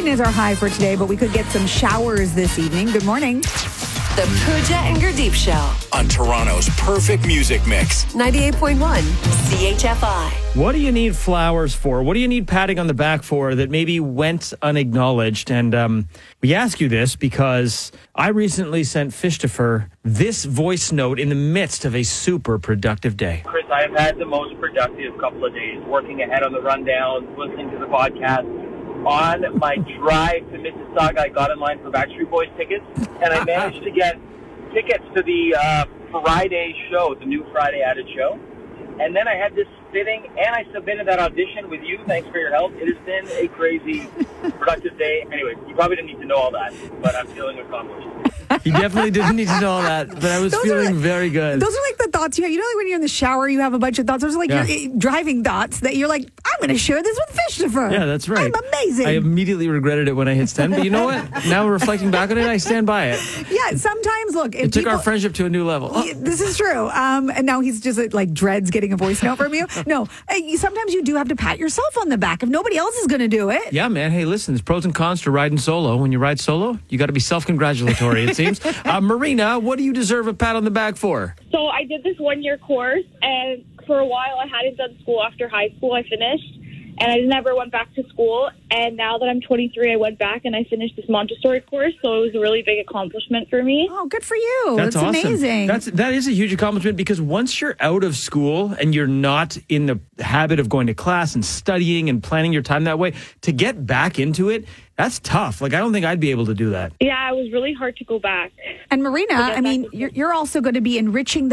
is our high for today, but we could get some showers this evening. Good morning. The Pooja and Gurdeep Show. On Toronto's perfect music mix. 98.1 CHFI. What do you need flowers for? What do you need patting on the back for that maybe went unacknowledged? And we ask you this because I recently sent Fishtopher this voice note in the midst of a super productive day. Chris, I have had the most productive couple of days, working ahead on the rundown, listening to the podcast. On my drive to Mississauga, I got in line for Backstreet Boys tickets, and I managed to get tickets to the Friday show, the new Friday added show. And then I had this fitting, and I submitted that audition with you. Thanks for your help. It has been a crazy, productive day. Anyway, you probably didn't need to know all that, but I'm feeling accomplished. He definitely didn't need to know all that, but I was feeling very good. Those are like the thoughts you have. You know, like when you're in the shower, you have a bunch of thoughts. Those are like your driving thoughts that you're like, I'm going to share this with Fishtopher. Yeah, that's right. I'm amazing. I immediately regretted it when I hit send, but you know what? Now reflecting back on it, I stand by it. Yeah, sometimes, look. It took our friendship to a new level. This is true. And now he's just like dreads getting a voice note from you. No, sometimes you do have to pat yourself on the back if nobody else is going to do it. Yeah, man. Hey, listen, there's pros and cons to riding solo. When you ride solo, you got to be self-congratulatory, it seems. Marina, what do you deserve a pat on the back for? So I did this one-year course, and for a while I hadn't done school after high school. I finished, and I never went back to school. And now that I'm 23, I went back and I finished this Montessori course, so it was a really big accomplishment for me. Oh, good for you. That's awesome. Amazing. That is a huge accomplishment because once you're out of school and you're not in the habit of going to class and studying and planning your time that way, to get back into it, that's tough. Like, I don't think I'd be able to do that. Yeah, it was really hard to go back. And Marina, I mean, you're also going to be enriching